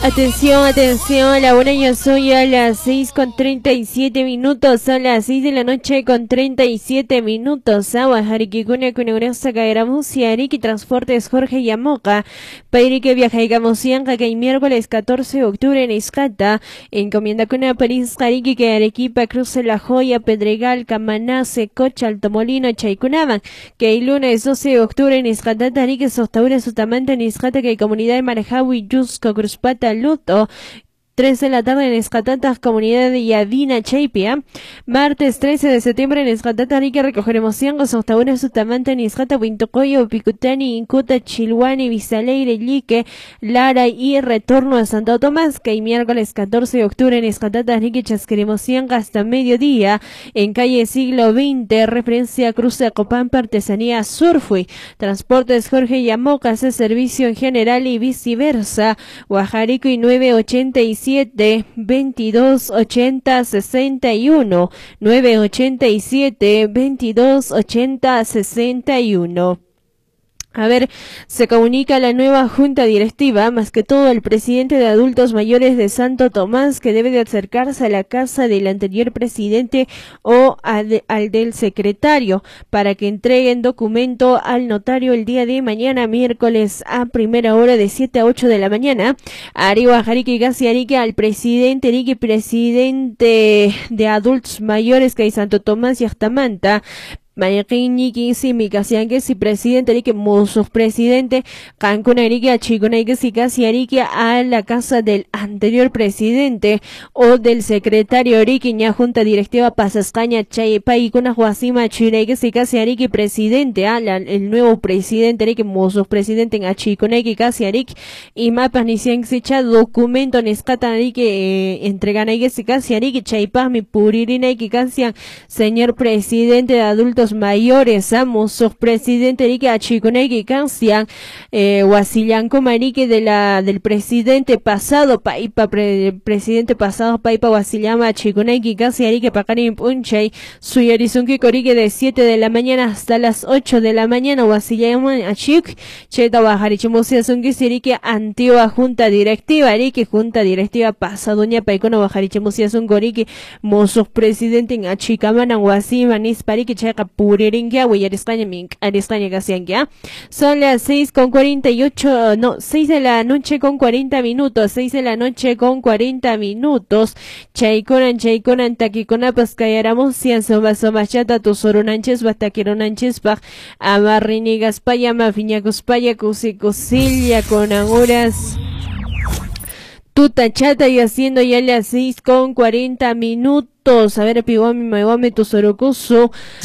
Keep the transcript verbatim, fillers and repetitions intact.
Atención, atención, la buena yo soy a las seis con treinta y siete minutos, son las seis de la noche con treinta y siete minutos. Agua, Jarikikuna, Kuneurasa, Kairamusia, Ariki, Transportes, Jorge Yamoca, Pairike, Viaja y Gamusianca, que hay miércoles catorce de octubre en Iscata, encomienda con París, Jariki, que Arequipa, Cruce La Joya, Pedregal, Camaná, Secocha, Altomolino, Chaycunaman, que hay lunes doce de octubre en Iscata, Tarike, Sostaura, Sutamanta, en Iscata, que hay comunidad de Marajawi, Yusco, Cruzpata, Luto, tres de la tarde en Escatatas, comunidad de Yadina, Chaipia. Martes trece de septiembre en Escatata, Rica, recogeremos ciangos, Octaura, Sutamanta, en Iscata, Huintocoyo, Picutani, Incuta, Chilhuani, Vizaleire, Lique, Lara y retorno a Santo Tomás, que hay miércoles catorce de octubre en Escatata, Rica, chasqueremos cianga hasta mediodía, en calle Siglo veinte, referencia Cruce Copampa, Artesanía Surfui, Transportes Jorge Yamoca, hace servicio en general y viceversa, Guajarico y nueve ochenta y siete, veintidós ochenta, sesenta y uno, nueve ochenta y siete, veintidós ochenta, sesenta y uno. A ver, se comunica la nueva junta directiva, más que todo el presidente de adultos mayores de Santo Tomás, que debe de acercarse a la casa del anterior presidente o al, al del secretario para que entreguen documento al notario el día de mañana, miércoles a primera hora de siete a ocho de la mañana. Arriba, Jariki, Gasi, Arique, al presidente, Arique, presidente de adultos mayores que hay Santo Tomás y Ajtamanta, Mayaqini, Kisi, Mikasianque, si presidente, Arique, Musos, presidente, Cancún, Arique, Achicunaique, si casi Arique, a la casa del anterior presidente o del secretario Arique, ña junta directiva Pasascaña, Chaypay, Kuna, Huasima, Chiraique, si casi Arique, presidente, a la, el nuevo presidente, Arique, Musos, presidente en Achicunaique, casi Arique, y mapas ni sicha, documento, Nescata, Arique, eh, entregan Arique, si casi Arique, Chaypaz, mi puririna, que casi señor presidente de adultos mayores, amos, sos presidente Rique Achiconegui Cancian, eh, Huasillanco Marique de la, del presidente pasado, Paipa, pre, presidente pasado, Paipa Huasillama Achiconegui Cancian, Rique Pacarim Punchay, Suyarizunki Corique de siete de la mañana hasta las ocho de la mañana, Huasillama Achik, Cheta Bajarichimusia Sunki Sirique, antigua junta directiva, Rique, junta directiva pasadoña Paicona Bajarichimusia Suncorique, Mozos presidente en Achicamana, Huasima, Nisparique, Checa Puriringia, Huyariscaña, Mink, Ariscaña, Gasiangia. Son las seis con cuarenta y ocho, no, seis de la noche con cuarenta minutos, seis de la noche con cuarenta minutos. Chayconan, Chayconan, Taquicona, Pascayaramos, Cianzoma, Somachata, Tusorunanches, Bataquironanches, Bach, Amarrini, Gaspaya, Mafiñacospaya, Cusicusilia, con Anguras. Tuta chata y haciendo ya las seis con cuarenta minutos. A ver, piguame, me tu sorocoso.